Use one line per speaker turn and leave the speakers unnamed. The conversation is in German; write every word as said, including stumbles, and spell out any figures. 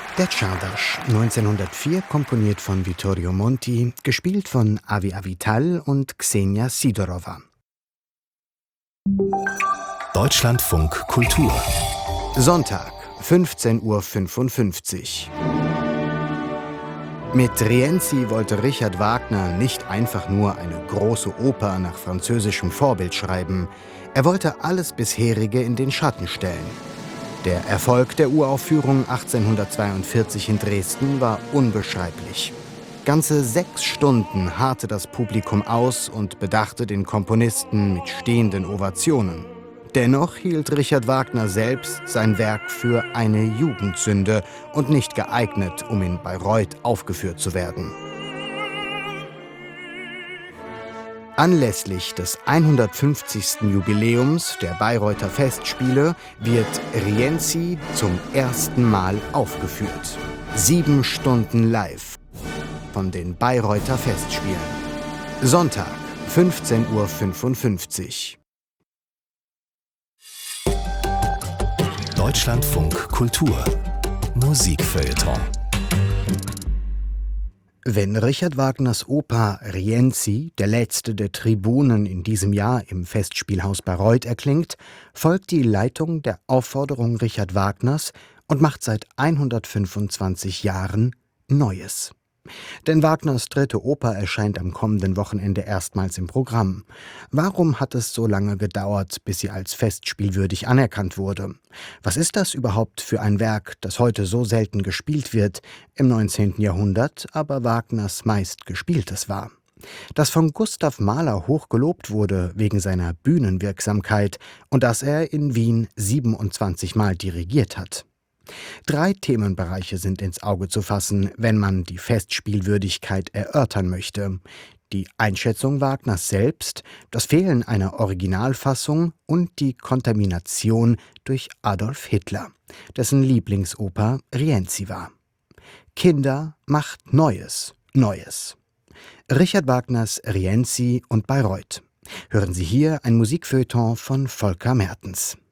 Der Czardasch, neunzehnhundertvier, komponiert von Vittorio Monti, gespielt von Avi Avital und Ksenia Sidorova.
Deutschlandfunk Kultur.
Sonntag, fünfzehn Uhr fünfundfünfzig. Mit Rienzi wollte Richard Wagner nicht einfach nur eine große Oper nach französischem Vorbild schreiben. Er wollte alles Bisherige in den Schatten stellen. Der Erfolg der Uraufführung achtzehnhundertzweiundvierzig in Dresden war unbeschreiblich. Ganze sechs Stunden harrte das Publikum aus und bedachte den Komponisten mit stehenden Ovationen. Dennoch hielt Richard Wagner selbst sein Werk für eine Jugendsünde und nicht geeignet, um in Bayreuth aufgeführt zu werden. Anlässlich des hundertfünfzigsten Jubiläums der Bayreuther Festspiele wird Rienzi zum ersten Mal aufgeführt. Sieben Stunden live von den Bayreuther Festspielen. Sonntag, fünfzehn Uhr fünfundfünfzig.
Deutschlandfunk Kultur. Musikfeuilleton.
Wenn Richard Wagners Oper Rienzi, der letzte der Tribunen, in diesem Jahr im Festspielhaus Bayreuth erklingt, folgt die Leitung der Aufforderung Richard Wagners und macht seit hundertfünfundzwanzig Jahren Neues. Denn Wagners dritte Oper erscheint am kommenden Wochenende erstmals im Programm. Warum hat es so lange gedauert, bis sie als festspielwürdig anerkannt wurde? Was ist das überhaupt für ein Werk, das heute so selten gespielt wird, im neunzehnten Jahrhundert aber Wagners meistgespieltes war? Das von Gustav Mahler hoch gelobt wurde wegen seiner Bühnenwirksamkeit und das er in Wien siebenundzwanzig Mal dirigiert hat. Drei Themenbereiche sind ins Auge zu fassen, wenn man die Festspielwürdigkeit erörtern möchte. Die Einschätzung Wagners selbst, das Fehlen einer Originalfassung und die Kontamination durch Adolf Hitler, dessen Lieblingsoper Rienzi war. Kinder macht Neues, Neues. Richard Wagners Rienzi und Bayreuth. Hören Sie hier ein Musikfeuilleton von Volker Mertens.